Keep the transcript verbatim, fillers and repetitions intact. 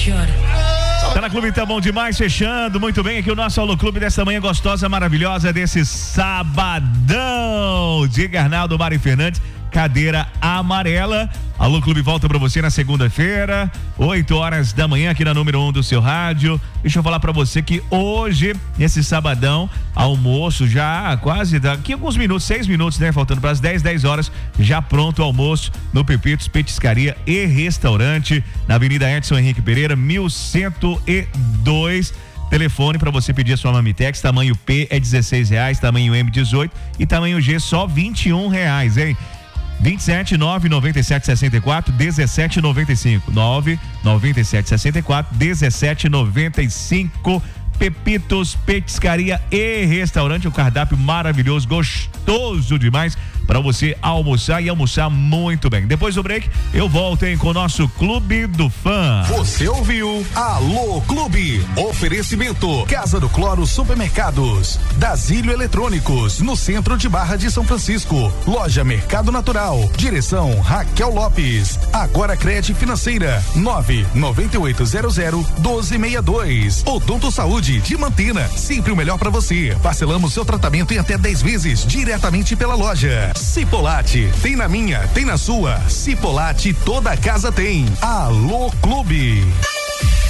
chora. Tá na Clube Tá Bom Demais, fechando muito bem aqui o nosso Alô Clube dessa manhã gostosa, maravilhosa, desse sabadão de Arnaldo Mari Fernandes, cadeira amarela. Alô Clube volta pra você na segunda-feira, oito horas da manhã, aqui na número um do seu rádio. Deixa eu falar pra você que hoje, nesse sabadão, almoço já quase daqui alguns minutos, seis minutos, né? Faltando para as dez, dez horas, já pronto o almoço no Pepitos Petiscaria e Restaurante, na Avenida Edson Henrique Pereira, mil cento e dois. Telefone para você pedir a sua Mamitex, tamanho P é dezesseis reais, tamanho M dezoito e tamanho G só vinte e um reais, hein? vinte e sete, nove, noventa e sete, sessenta e quatro, dezessete, noventa e cinco. nove, noventa e sete, sessenta e quatro, dezessete, noventa e cinco. Pepitos Petiscaria e Restaurante, um cardápio maravilhoso, gostoso demais para você almoçar e almoçar muito bem. Depois do break, eu volto, hein, com o nosso Clube do Fã. Você ouviu Alô Clube. Oferecimento Casa do Cloro Supermercados, Dasílio Eletrônicos, no centro de Barra de São Francisco. Loja Mercado Natural. Direção Raquel Lopes. Agora Crédito Financeira nove nove oito zero zero doze sessenta e dois. Odonto Saúde de Mantina, sempre o melhor para você. Parcelamos seu tratamento em até dez vezes diretamente pela loja. Cipolate, tem na minha, tem na sua. Cipolate, toda casa tem. Alô Clube.